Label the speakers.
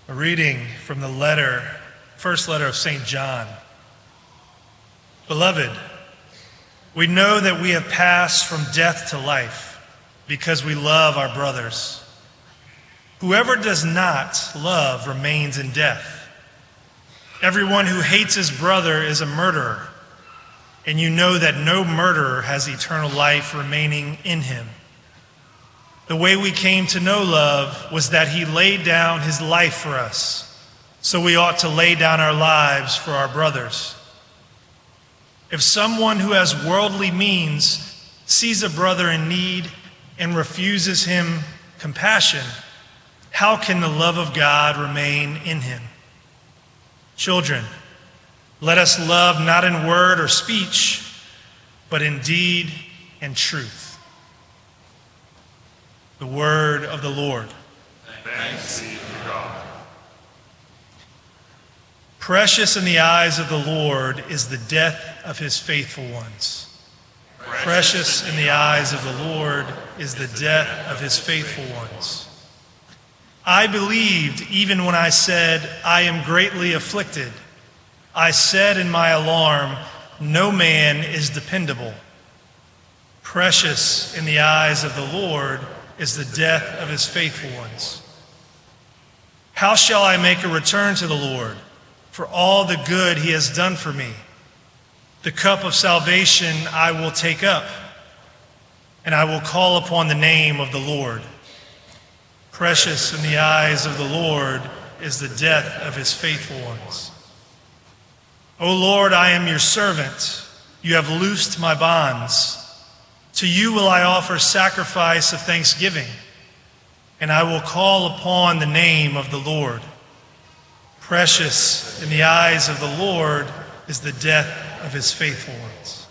Speaker 1: A reading from the first letter of St. John. Beloved, we know that we have passed from death to life because we love our brothers. Whoever does not love remains in death. Everyone who hates his brother is a murderer, and you know that no murderer has eternal life remaining in him. The way we came to know love was that he laid down his life for us, so we ought to lay down our lives for our brothers. If someone who has worldly means sees a brother in need and refuses him compassion, how can the love of God remain in him? Children, let us love not in word or speech, but in deed and truth. The word of the Lord.
Speaker 2: Thanks be to God.
Speaker 1: Precious in the eyes of the Lord is the death of his faithful ones. Precious in the eyes of the Lord is the death of his faithful ones. I believed even when I said, I am greatly afflicted. I said in my alarm, no man is dependable. Precious in the eyes of the Lord is the death of his faithful ones. How shall I make a return to the Lord for all the good he has done for me? The cup of salvation I will take up, and I will call upon the name of the Lord. Precious in the eyes of the Lord is the death of his faithful ones. O Lord, I am your servant. You have loosed my bonds. To you will I offer sacrifice of thanksgiving, and I will call upon the name of the Lord. Precious in the eyes of the Lord is the death of his faithful ones.